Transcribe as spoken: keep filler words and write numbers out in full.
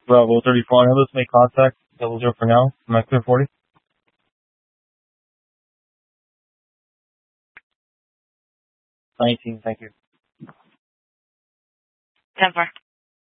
Bravo thirty-four, let's make contact. Double zero for now. Am I clear forty? nineteen, thank you. ten four.